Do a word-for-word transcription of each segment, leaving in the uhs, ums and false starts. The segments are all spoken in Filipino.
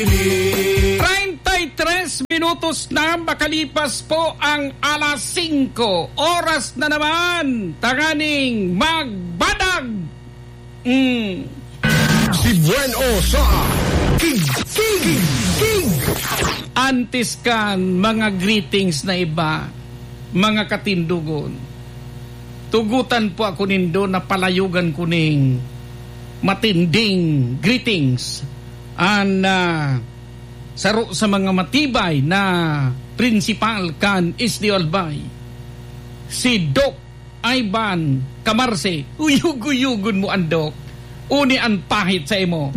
thirty-three minutos na makalipas po ang alas singko. Oras na naman tanganing magbadag. Mm. Si Bueno sa King, King, King. Antes kan mga greetings na iba, mga katindugon. Tugutan po ako nindo na palayugan kuning matinding greetings. An uh, saro sa mga matibay na principal kan Isdi Albay. Si Doc Ivan Camarce. Uyug-uyugon mo ang Doc. Uni ang pahit sa imo.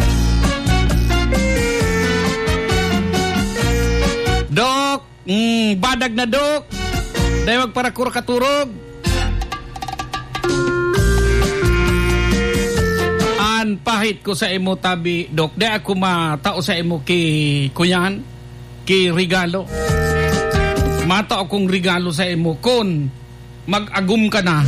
Dok, mm, badag na Dok. Dahil magparakura katurog. An pahit ko sa imo tabi, Dok. Dahil ako matao sa imo ki kuyan, ki regalo. Matao akong regalo sa imo kon mag-agum ka na.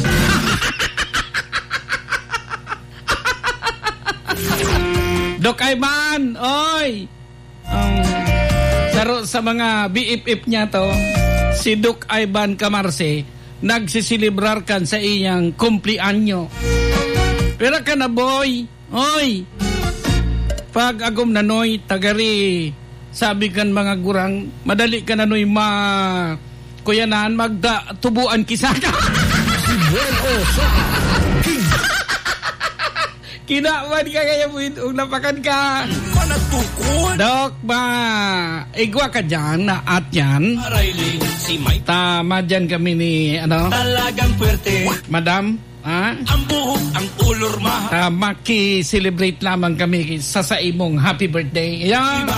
Dok Ivan, oy. Um, Saro sa mga B F F niya to, si Doc Ivan Camarce, nagsisilibrar kan sa iyang kumplianyo. Pero ka na boy, oy, pag agom na noy, tagari, sabi kan mga gurang, madali ka na noy ma, kuyanan, magda, tubuan kisaka. Kinawan ka kaya mo yung napakan ka. Dok ba, igwa ka dyan na at yan. Tama dyan kami ni, ano? Talagang puwerte. Madam, ha? Ang buhok, ang ulor maha. Tama, ki-celebrate lamang kami sa sa imong happy birthday. Ayan.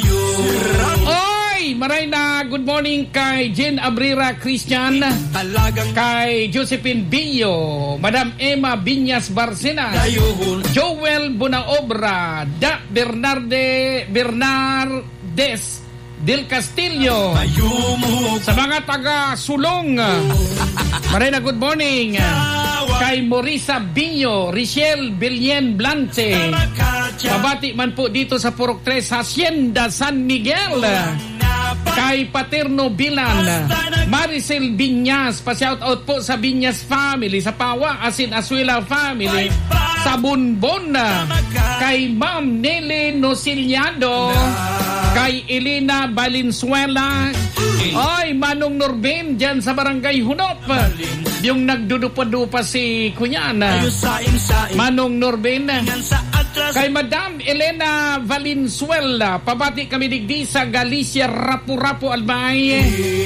Oy, maray na good morning kay Jen Abrera Christian. Talagang kay Josephine Billo, Madam Emma Biñas Barcena, Dayuhon. Joel Bunaobra, Da Bernarde Bernardes Del Castillo. Ayumo. Sa mga taga Sulong, maray na good morning kay Morisa Billo, Richelle Billien Blante. Pabati man po dito sa Purok tres Hacienda San Miguel. Kay Paterno Bilan, Maricel Biñas, pa-shoutout po sa Biñas family, sa Pawa Asin Asuela family, sa Bunbon, kay Ma'am Nele Nosiliado, kay Elena Valenzuela, oy, Manong Norben dyan sa Barangay Hunop, yung nagdudupa-dupa si Kunyana, Manong Norben, kay Madam Elena Valenzuela, pabati kami digdi sa Galicia Rapu-Rapu Albay,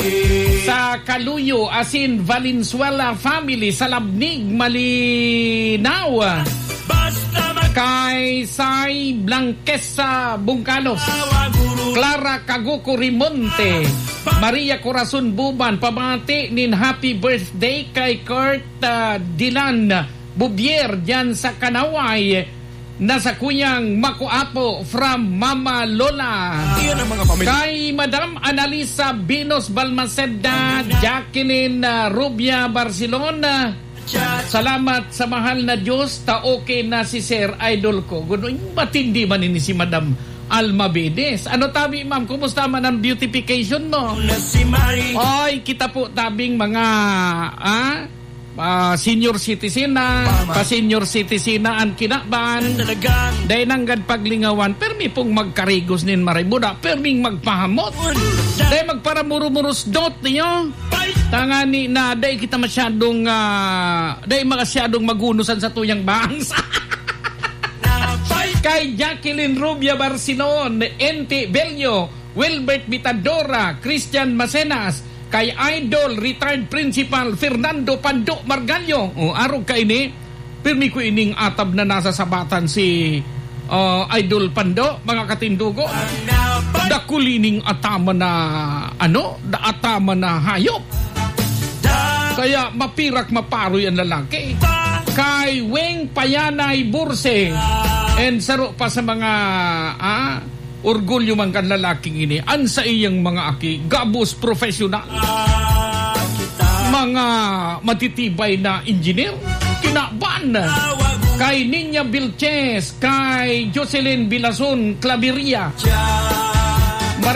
sa Kaluyo Asin Valenzuela family, sa Labnig Malinaw, kay Sai Blanquesa Bungkalos, Clara Caguco Rimonte, Maria Corazon Buban, pabati nin happy birthday kay Kurt uh, Dilan Bubier dyan sa Kanaway, nasa kunyang Makuapo from Mama Lola. Kay Madam Analisa Binos Balmaceda, Jacqueline uh, Rubia Barcelona, salamat sa mahal na Diyos, ta okay na si Sir Idol ko. Gunoy, matindi man ini si Madam Alma Bedes. Ano tabi ma'am, kumusta man ang beautification mo? Oy, kita po tabing mga ah, uh, senior citizen na, pa-senior citizen na ang kinaban. Dahil nanggad paglingawan, permi pong magkarigos nin maribuda, perming magpahamot. Dahil magparamuro-muros dot niyo. Tangani na, dahil kita masyadong, uh, dahil masyadong magunusan sa tuyang bangs. Kay Jacqueline Rubia Barcinon, N T Bello, Wilbert Bitadora, Christian Macenas, kay Idol Retired Principal Fernando Pando Margallo. O araw ka ini, pirmi ko ining atab na nasa sabatan si uh, Idol Pando, mga katindugo. Dakulining atama na ano, da atama na hayop. Kaya mapirak maparoy ang lalaki. Kay Weng Payanay Burse, and saro pa sa mga ah, orgulyo man kan lalaking ini, an sa iyang mga aki, gabos profesional, mga matitibay na engineer, kinaban. Kay Ninya Vilches, kay Jocelyn Bilason Claveria,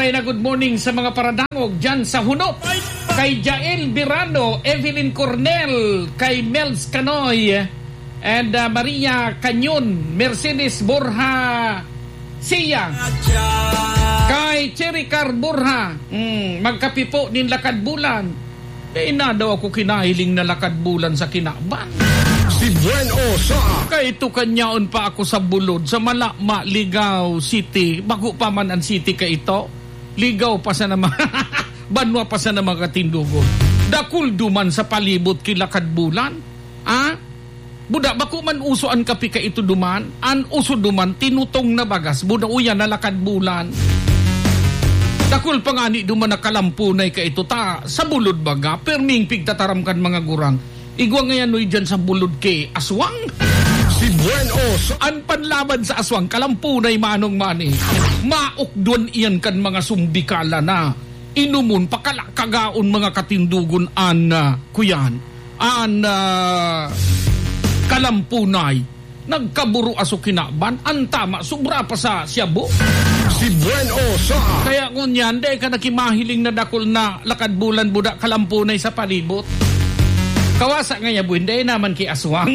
Maray na good morning sa mga paradangog dyan sa Hunot. Kay Jael Birano, Evelyn Cornel, kay Mels Canoy, and uh, Maria Canyon, Mercedes Borja Siya, kay Cherry Carburha, mm, magkapi po nin lakad bulan. Eh na daw ako kinahiling na lakad bulan sa Kinaban. Si Buen Osa. Kaya ito kanyaon pa ako sa bulod sa Malakma, Ligaw City. Bago pa man ang city ka ito. Ligaw pa sa naman. Banwa pa sa naman katindugon. Dakul duman sa palibot kilakad bulan. Ah? Buda, bako man uso ang kapi ka ito duman. An uso duman, tinutong na bagas. Buda uyan na lakad bulan. Dakul pa nga ni duman na kalampunay ka ito ta. Sa bulod baga, perming pigtataramkan mga gurang. Igwa ngayon noy dyan sa bulod kay aswang. Si Buen Osa. An panlaban sa aswang, kalampunay manong mani. Maokdon iyan kan mga sumbikala na. Inumun, pakalakagaon mga katindugon an uh, kuyan. An uh, kalampunay. Nagkaburo aso Kinaban. An tama, sobra pa sa Siabo. Si Buen Osa. Kaya ngunyan, day ka nakimahiling na dakol na lakad bulan buda kalampunay sa palibot. Kawasa nga ya buinday naman kay aswang.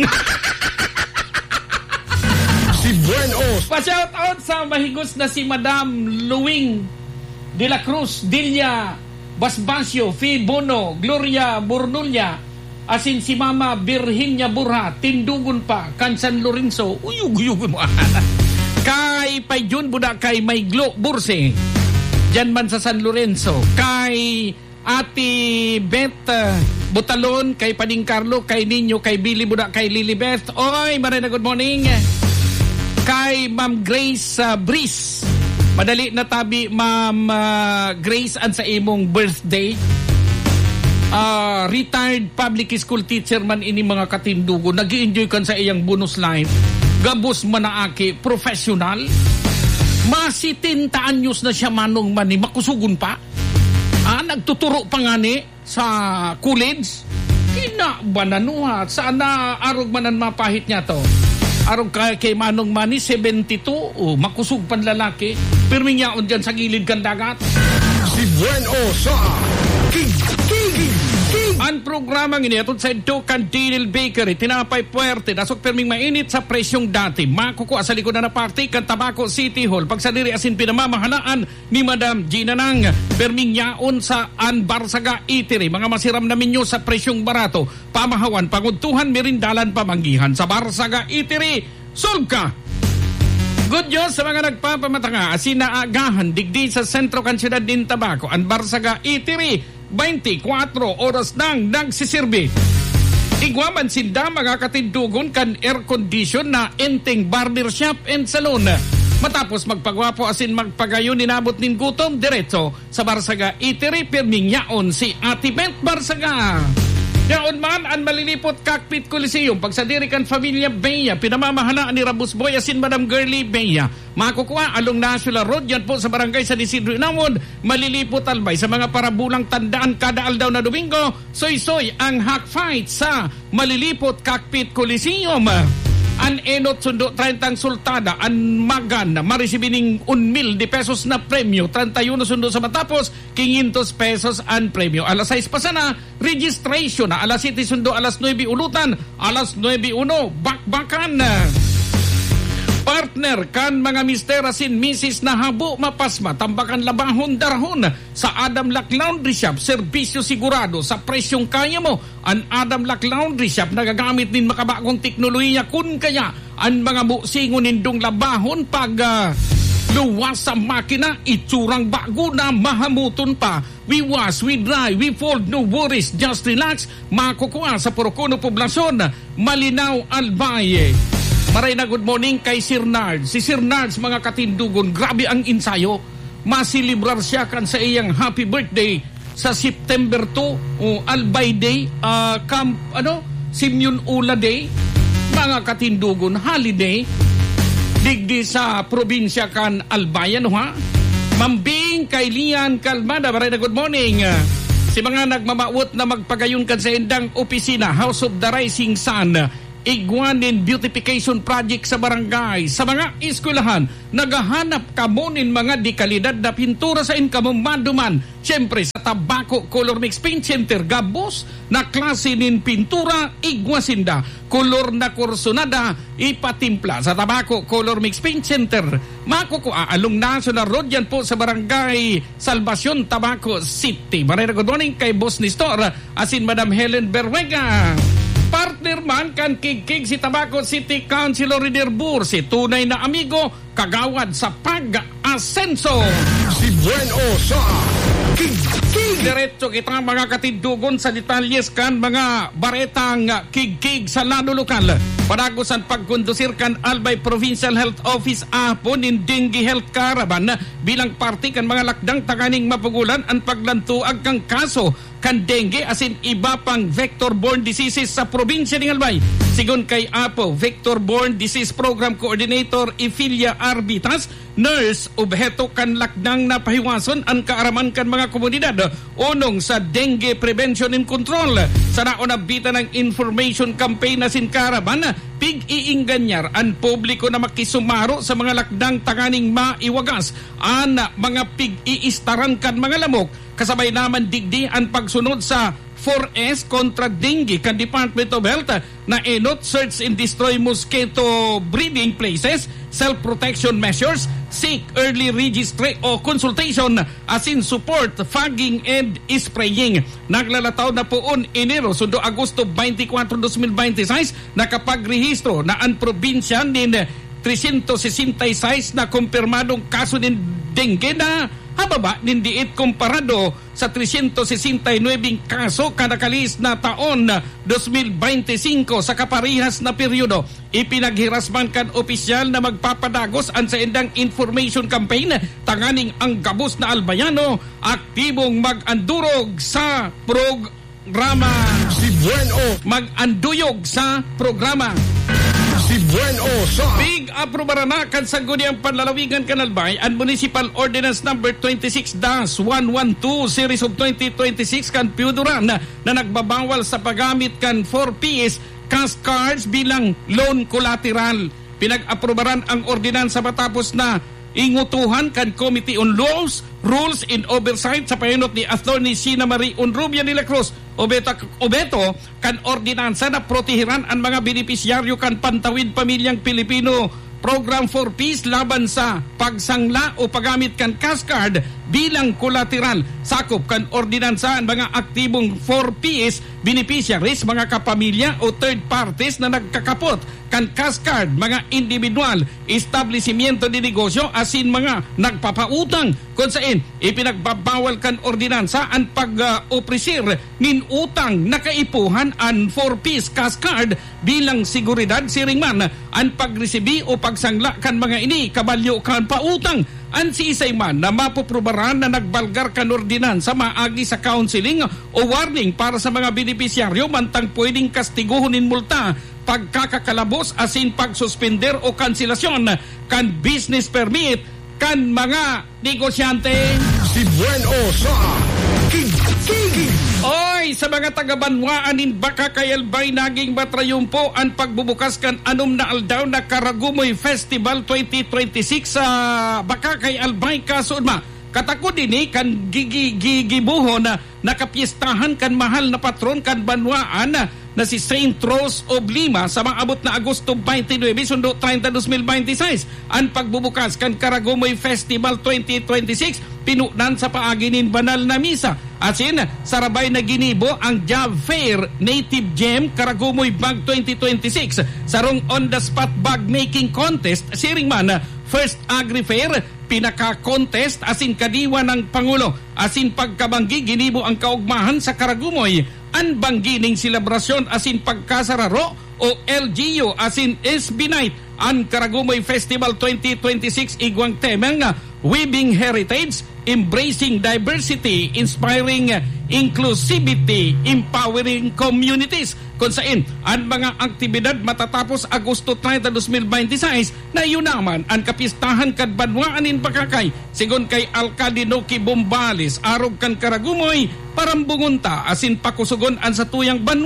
Si Buen Osa. Pa-shout out sa mahigos na si Madam Luwing de la Cruz, Dilia Basbasio, Fi Bono, Gloria Bornulia, asin si Mama Virginia Burha, Tindugon pa, kan San Lorenzo, uyug-uyug mo. Kay Payjun Buda, kay Mayglo Burse, dyan man sa San Lorenzo, kay Ati Beth uh, Butalon, kay Pading Carlo, kay Ninyo, kay Billy Buda, kay Lilibeth. Oy, Marina, good morning. Kay Ma'am Grace uh, Brice. Madali na tabi, Ma'am uh, Grace, an sa imong birthday. Uh, retired public school teacher man ini mga katindugo. Nag-i-enjoy kan sa iyang bonus life. Gabos manaaki, professional. Masitinta anyos na siya manong mani, makusugon pa. Ah, nagtuturo pa nga ni sa college. Kinabananuha. Saan na arog manan mapahit niya to? Arog kay, kay manong mani, seventy-two. Oh, makusog pan lalaki. Pirming yaon dyan sa gilid kan dagat. Si Buen Osa. King, king, king. Ang programang iniatod sa ito kan Dinil Bakery, tinapay puwerte, nasok perming mainit sa presyong dati. Makukuha sa likod na na party kan Tabaco City Hall. Pagsadiri asin pinamamahalaan ni Madam Gina Nang, perming yaon sa Anbarsaga Eatery. Mga masiram na minyo sa presyong barato. Pamahawan, panguntuhan, merindalan, pamanggihan sa Barsaga Eatery. Solve ka! Good news sa mga nagpapamatanga, asin naagahan, digdi sa sentro kan siyudad din Tabaco, Anbarsaga Eatery. twenty-four oras nang nagsisirbi. Igwaman sinda mga katindugon kan air condition na enteng barber shop and salon. Matapos magpagwapo asin magpagayon ninabot nin gutom diretso sa Barsaga Eatery, pirming yaon si Ati Beth Barsaga. Yaon man ang malilipot cockpit Coliseum pagsadiri kan Familia Beya, pinamamahalaan ni Rabus Boy asin Madam Girlie Beya. Makukuha along National Road yan po sa barangay San Isidro Inamon. Malilipot albay sa mga parabulang tandaan kada aldaw na Domingo. Soy-soy ang hack fight sa malilipot cockpit Coliseum. An enot sundo trentang sultada, an magan marisibining un mil de pesos na premyo, thirty-one sundo sa matapos, quinientos pesos an premyo. Alas sais pa sana, registration na alas siete sundo, alas nueve ulutan, alas nueve uno, bakbakan. Partner kan mga mister asin misis na habo mapasma, tambakan labahon darahon sa Adam Lack Laundry Shop. Serbisyo sigurado sa presyong kaya mo. Ang Adam Lack Laundry Shop nagagamit din makabagong teknolohiya kun kaya ang mga busingon nindong labahon pag uh, luwas sa makina, itsurang bago na mahamuton pa. We wash, we dry, we fold, no worries, just relax. Makukuha sa Purukuno Poblasyon, Malinaw, Albay. Maray na good morning kay Sir Nards. Si Sir Nards mga katindugon, grabe ang insayo. Masilibrar siya kan sa iyang happy birthday sa September two, o Albay Day, uh, camp, ano, Simeon Ula Day. Mga katindugon, holiday. Digdi sa probinsya kan Albay, ano ha? Mambing kay Lian Calmada, maray na good morning. Si mga nagmamawot na magpagayon kan sa indang opisina, House of the Rising Sun, igwanin beautification project sa barangay. Sa mga eskwelahan, nagahanap kamunin mga di kalidad na pintura sa inkamong maduman. Siyempre sa Tabako Color Mix Paint Center, gabos na klase nin pintura, igwasinda. Color na kursonada, ipatimpla sa Tabako Color Mix Paint Center. Makukuha along National Road yan po sa barangay Salvacion, Tabako City. Maray na good morning kay Boss Nestor, asin Madam Helen Berwega. Partner man kan kigkig si Tabako City Councilor Renier Bur, si tunay na amigo, kagawad sa pag-asenso. Si Bueno sa Kigkig. Diretso kita mga katindugon sa detalyes kan mga baretang kigkig sa lalo lokal. Padagosan pagkondusir kan Albay Provincial Health Office apon in Dengue Health Caravan bilang party kan mga lakdang taganing mapugulan ang paglantuag kang kaso kan dengue asin iba pang vector-borne diseases sa probinsya ng Albay. Sigon kay Apo, Vector-borne Disease Program Coordinator Efilia Arbitas, nurse, obheto kan lakdang napahiwason ang kaaraman kan mga komunidad unong sa dengue prevention and control. Sa naunabita ng information campaign na sin Caravan, pig-iinganyar ang publiko na makisumaro sa mga lakdang tanganing maiwagas an mga pig-iistaran kan mga lamok. Kasabay naman digdi ang pagsunod sa four S kontra dengue kan Department of Health na enot search and destroy mosquito breeding places, self-protection measures, seek early registry o consultation, asin support, fogging and spraying. Naglalataw na poon Enero, sundo Agosto twenty-four, twenty twenty-six, nakapagrehistro na ang probinsya nin three hundred sixty-six na kumpirmadong kaso ng dengue na hababa nindiit komparado sa three hundred sixty-nine kaso kadakalis na taon twenty twenty-five sa kaparihas na peryodo. Ipinaghirasman kan opisyal na magpapadagos ang sa endang information campaign tanganing ang gabos na albayano aktibong mag-andurog sa programa. Si Bueno. Mag-anduyog sa programa. Si Bueno sa Big aprobarana kan sangguniang panlalawigan kanalbay ang Municipal Ordinance number twenty-six dash one twelve series of twenty twenty-six kan piuduran na, na nagbabawal sa paggamit kan four Ps cash cards bilang loan collateral. Pinag-aprobaran ang ordinansa matapos na ingutuhan kan Committee on Laws, Rules and Oversight sa pahinot ni Attorney Sina Marie Unrubia de la Cruz. Obeto, obeto kan ordinansa na protehiran ang mga benepisyaryo kan Pantawid Pamilyang Pilipino Program four Ps laban sa pagsangla o paggamit kan cash card bilang collateral. Sakop kan ordinansa ang mga aktibong four Ps beneficiaries, mga kapamilya o third parties na nagkakapot kan cash card, mga individual, establishmento de negosyo asin mga nagpapautang. Kung saan ipinagbabawal kan ordinansa ang pag-opresir uh, nin utang nakaipuhan ang four Ps cash card bilang seguridad siring man ang pagresibi o pagsangla kan mga ini kabalyo kan pautang. Ang si isay man na mapoprubaran na nagbalgar kan ordinansa maagi sa counseling o warning para sa mga benepisyaryo mantang pwedeng kastiguhunin multa, pagkakakalabos asin pagsuspender o kanselasyon kan business permit kan mga negosyante. Si Bueno sa Kigkig. Oy, sa mga taga-Banwaanin baka kay Albay naging matrayumpo ang pagbubukas kan anom na aldaw na Karagumoy Festival twenty twenty-six sa baka kay Albay kasunma. Katako dini kan gigibuho na nakapiestahan kan mahal na patron kan Banwaan na, na si Saint Rose of Lima sa maabot na Agosto twenty-nine sundo thirty, twenty twenty-six. Ang pagbubukas kan Karagumoy Festival twenty twenty-six pinunan sa paaginin banal na misa. Asin, sarabay na ginibo ang Job Fair Native Gem Karagumoy Bag twenty twenty-six. Sarong on-the-spot bag making contest, siring man, first agri-fair, pinaka-contest, asin kadiwa ng Pangulo. Asin pagkabanggi, ginibo ang kaugmahan sa Karagumoy. Ang banggining selebrasyon, asin pagkasararo o L G U, asin S B Night. Ang Karagumoy Festival twenty twenty-six igwang temang Weaving Heritage, Embracing Diversity, Inspiring Inclusivity, Empowering Communities. Kung saan ang mga aktibidad matatapos Agosto thirty, twenty twenty-six na yunaman ang kapistahan kad Banwaanin Bakakay. Sigon kay Alcalde Noki Bombales, arog kan Karagumoy, parambungunta asin pakusugon ang sa tuyang banwa,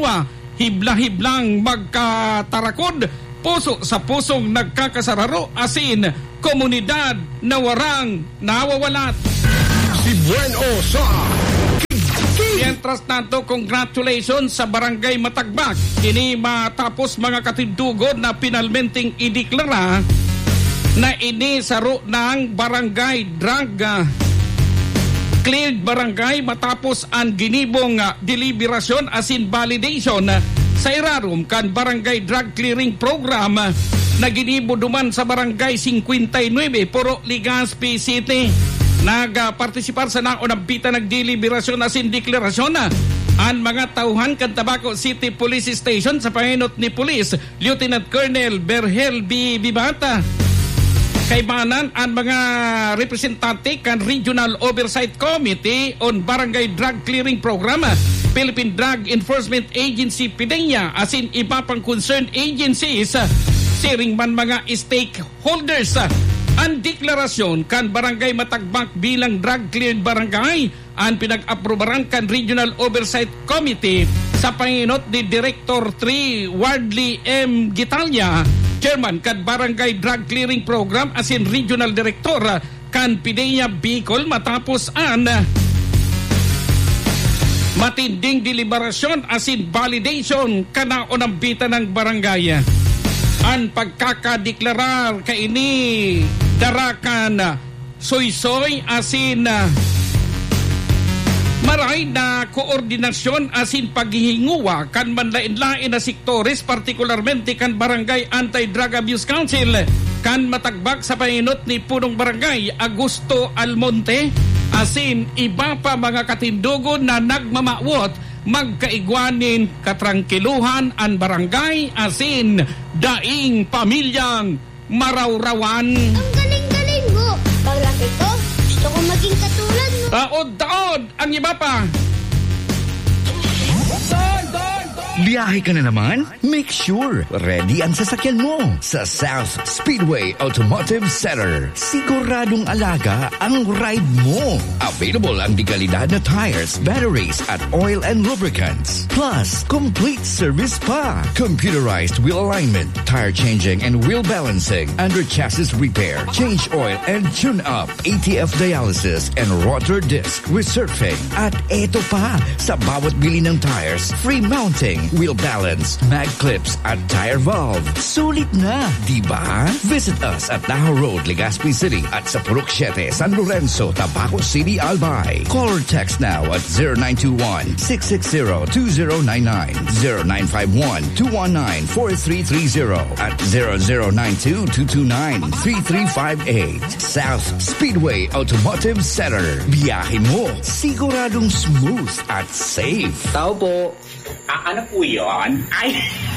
hibla-hiblang magkatarakod, puso sa pusong nagkakasararo, asin komunidad na warang nawawalat. Si Bueno sa Mientras tanto, congratulations sa Barangay Matagbak. Kini matapos mga katindugon na pinalmenting ideklara na ini saro ng barangay drug uh, cleared barangay matapos ang ginibong uh, deliberasyon asin validation uh, sa irarum kan barangay drug clearing program uh, na ginibo duman sa barangay fifty-nine Puro Legazpi City. Nag-partisipar sa naunang bita nagdeliberasyon asin deklarasyon na ang mga tauhan kan Tabaco City Police Station sa pahinot ni Police Lieutenant Colonel Berhel B. Bibata. Kaibanan ang mga representante kan Regional Oversight Committee on Barangay Drug Clearing Program, Philippine Drug Enforcement Agency PDEA, asin iba pang concerned agencies, siring man mga stakeholders. Ang deklarasyon kan Barangay Matagbak bilang drug cleared barangay ang pinag-aprobaran kan Regional Oversight Committee sa panginot ni Director three Wardley M. Gitalia, Chairman kan Barangay Drug Clearing Program asin Regional Director kan PDEA Bicol matapos an matinding deliberasyon asin validation kanaunang bita ng barangay. Ang pagkakadeklarar kaini darakan soy-soy asin maray na koordinasyon asin paghihinguwa kan manlain-lain na sektores, partikularmente kan Barangay Anti-Drug Abuse Council kan Matagbak sa pahinot ni Punong Barangay Augusto Almonte, asin iba pa mga katindugon na nagmamawot magkaigwanin katrangkiluhan ang barangay asin daing pamilyang marawrawan. Ang galing-galing mo. Paglaki ko, gusto ko maging katulad mo. Taod-taod ang iba pa. Biyahe ka na naman? Make sure ready ang sasakyan mo sa South Speedway Automotive Center. Siguradong alaga ang ride mo. Available ang dekalidad na tires, batteries at oil and lubricants. Plus, complete service pa. Computerized wheel alignment, tire changing and wheel balancing, under chassis repair, change oil and tune up, A T F dialysis and rotor disc resurfacing. At eto pa, sa bawat bili ng tires, free mounting, wheel balance, mag clips at tire valve. Sulit na, di ba? Visit us at Tahoe Road, Legazpi City at sa Purok seven, San Lorenzo, Tabaco City, Albay. Call or text now at zero nine two one, six six zero, two zero nine nine, zero nine five one, two one nine, four three three zero at zero zero nine two, two two nine, three three five eight. South Speedway Automotive Center. Biyahe mo, siguradong smooth at safe. Tao po. Ah, ano po yun? Ay!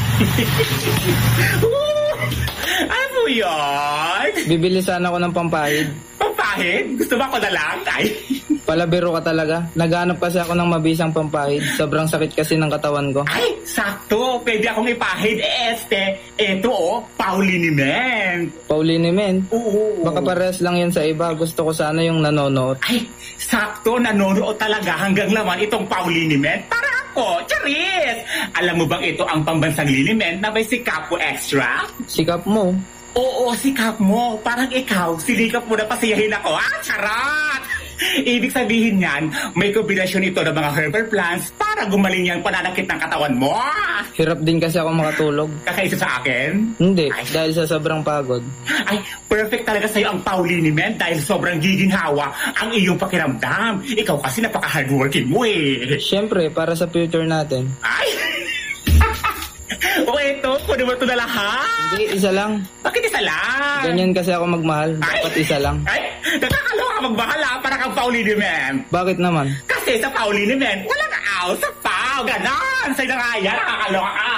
Ano po yun? Bibili sana ako ng pampahid. Pampahid? Gusto ba ko na lang? Ay! Palabiro ka talaga. Naghanap kasi ako ng mabisang pampahid. Sobrang sakit kasi ng katawan ko. Ay! Sakto! Pwede akong ipahid. Eh, este, eto oh, Pauliniment. Pauliniment? Oo. Baka pares lang yan sa iba. Gusto ko sana yung nanonood. Ay! Sakto! Nanonood talaga hanggang laman itong Pauliniment. Para ako! Charis! Alam mo bang ito ang pambansang liniment na may sikap mo extra? Sikap mo? Oo, sikap mo. Parang ikaw, silikap mo na pasiyahin ako. Ah, charot! Ibig sabihin niyan, may kombinasyon ito ng mga herbal plants para gumaling yung pananakit ng katawan mo. Hirap din kasi ako makatulog. Kakaisa sa akin? Hindi, Ay. dahil sa sobrang pagod. Ay, perfect talaga sa'yo ang Pauliniment dahil sobrang giginhawa ang iyong pakiramdam. Ikaw kasi napaka-hardworking mo eh. Siyempre, para sa future natin. Ay! O eto, kunin mo ito na lahat. Hindi, isa lang. Bakit isa lang? Ganyan kasi ako magmahal. Dapat Ay. isa lang. Ay, nakakaloka magmahal ha, para kang Pauliniment. Bakit naman? Kasi sa Pauliniment, walang aw sa pau. Ganon. Sa'yo na nga yan, nakakaloka ka.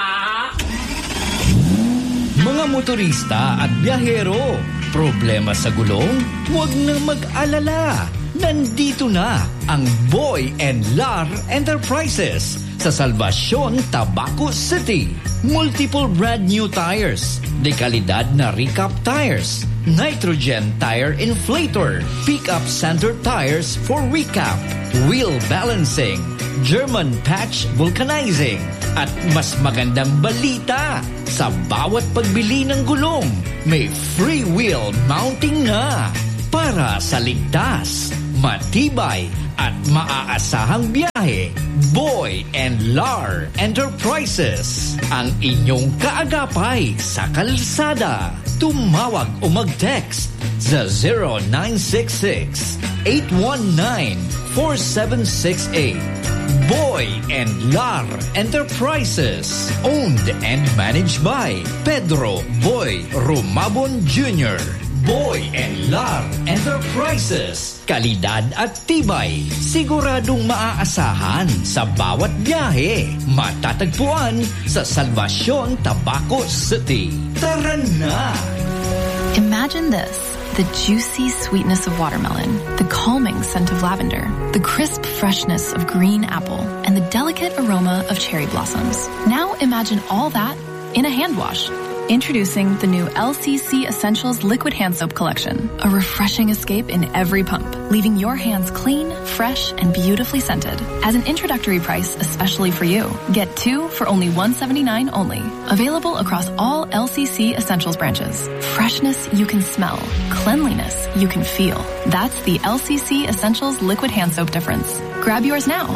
Mga motorista at biyahero, problema sa gulong? Huwag na mag-alala. Nandito na ang Boy and Lar Enterprises sa Salvacion, Tabaco City. Multiple brand new tires, dekalidad na recap tires, nitrogen tire inflator, pickup center tires for recap, wheel balancing, German patch vulcanizing. At mas magandang balita, sa bawat pagbili ng gulong, may free wheel mounting na. Para sa ligtas, matibay at maaasahang biyahe, Boy and Lar Enterprises ang inyong kaagapay sa kalsada. Tumawag o mag-text sa zero nine six six, eight one nine, four seven six eight. Boy and Lar Enterprises, owned and managed by Pedro Boy Rumabon Junior Boy and Lar Enterprises. Kalidad at tibay, siguradong maaasahan sa bawat biyahe. Matatagpuan sa Salvacion, Tabaco City. Tara na! Imagine this. The juicy sweetness of watermelon, the calming scent of lavender, the crisp freshness of green apple, and the delicate aroma of cherry blossoms. Now imagine all that in a hand wash. Introducing the new L C C Essentials Liquid Hand Soap Collection. A refreshing escape in every pump, leaving your hands clean, fresh, and beautifully scented. As an introductory price especially for you, get two for only one hundred seventy-nine dollars only. Available across all L C C Essentials branches. Freshness you can smell. Cleanliness you can feel. That's the L C C Essentials Liquid Hand Soap difference. Grab yours now.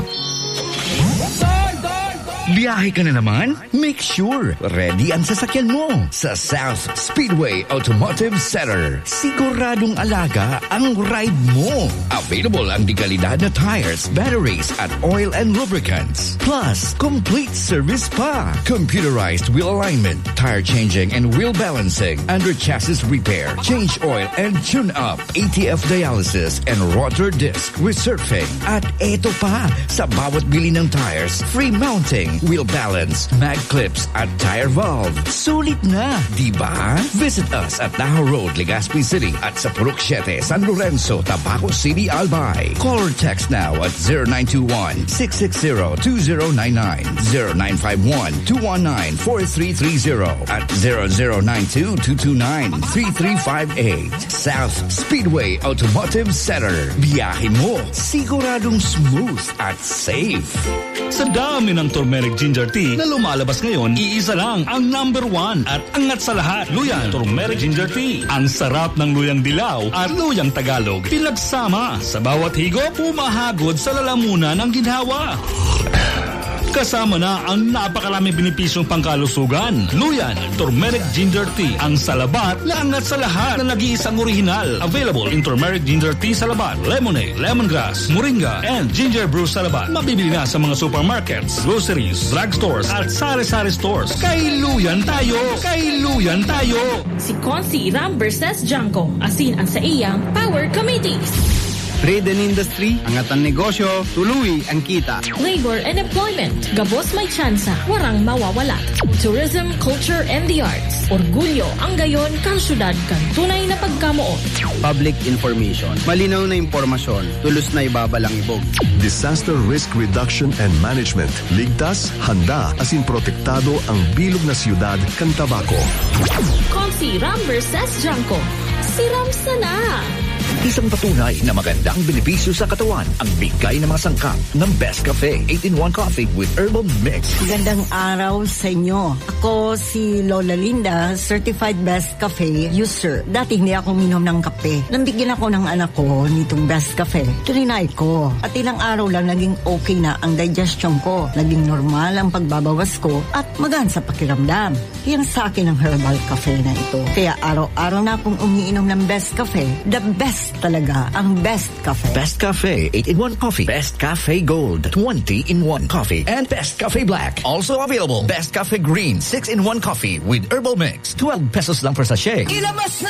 Biyahe ka na naman? Make sure ready ang sasakyan mo sa South Speedway Automotive Center. Siguradong alaga ang ride mo. Available ang dekalidad na tires, batteries at oil and lubricants. Plus, complete service pa. Computerized wheel alignment, tire changing and wheel balancing, under chassis repair, change oil and tune up, A T F dialysis and rotor disc resurfacing. At eto pa, sa bawat bili ng tires, free mounting, wheel balance, mag clips at tire valve. Sulit na, di ba? Visit us at Tahoe Road, Legazpi City at sa Purok Siete, San Lorenzo, Tabaco City, Albay. Call or text now at zero nine two one, six six zero, two zero nine nine, zero nine five one, two one nine, four three three zero at zero zero nine two, two two nine, three three five eight. South Speedway Automotive Center. Biyahe mo, siguradong smooth at safe. Sa dami ng turmeric ginger tea na lumalabas ngayon, iisa lang ang number one at angat sa lahat. Luyan Turmeric Ginger Tea. Ang sarap ng luyang dilaw at luyang Tagalog pinagsama. Sa bawat higop, pumahagod sa lalamunan ng ginhawa. Kasama na ang napakaraming benepisyong pangkalusugan. Luyan Turmeric Ginger Tea. Ang salabat na angat sa lahat na nag-iisang orihinal. Available in Turmeric Ginger Tea Salabat, Lemonade, Lemongrass, Moringa, and Ginger Brew Salabat. Mabibili na sa mga supermarkets, groceries, drugstores, at sari-sari stores. Kay Luyan tayo! Kay Luyan tayo! Si Consi Ramberses Janko, asin ang sa iyang Power Committees. Trade and industry, angat ang negosyo, tuluy ang kita. Labor and employment, gabos may tsansa, warang mawawala. Tourism, culture, and the arts. Orgulyo ang gayon kang syudad kan tunay na pagkamuot. Public information, malinaw na impormasyon, tulos na ibabalang ibog. Disaster Risk Reduction and Management. Ligtas, handa, asin protektado ang bilog na siyudad kan Tabaco. Consi Ramberses Janko, siram sana! Isang patunay na magandang benepisyo sa katawan ang bigay ng mga sangkap ng Best Cafe eight in one Coffee with Herbal Mix. Magandang araw sa inyo. Ako si Lola Linda, Certified Best Cafe user. Dati hindi ako minom ng kape. Nambigyan ako ng anak ko nitong Best Cafe. Tulinay ko. At ilang araw lang naging okay na ang digestion ko. Naging normal ang pagbabawas ko at magaan sa pakiramdam. Yan sa akin ang Herbal Cafe na ito. Kaya araw-araw na akong umiinom ng Best Cafe. The best talaga ang Best Cafe. Best Cafe eight in one Coffee, Best Cafe Gold twenty in one Coffee, and Best Cafe Black. Also available, Best Cafe Green six in one Coffee with Herbal Mix. twelve pesos lang per sachet. Ilabas na